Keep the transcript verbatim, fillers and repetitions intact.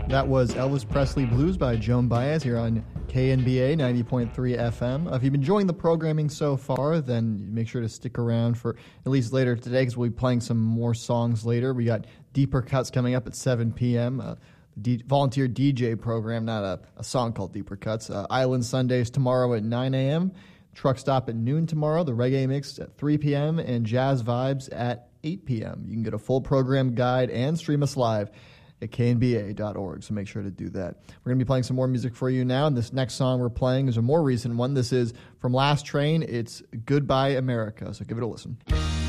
That was Elvis Presley Blues by Joan Baez here on K N B A ninety point three F M. Uh, if you've been enjoying the programming so far, then make sure to stick around for at least later today, because we'll be playing some more songs later. We got Deeper Cuts coming up at seven p.m., uh, D- volunteer D J program, not a, a song called Deeper Cuts. Uh, Island Sundays tomorrow at nine a.m., Truck Stop at noon tomorrow, the Reggae Mix at three p.m., and Jazz Vibes at eight p.m. You can get a full program guide and stream us live at K N B A dot org, so make sure to do that. We're going to be playing some more music for you now, and this next song we're playing is a more recent one. This is from Last Train. It's Goodbye America, so give it a listen.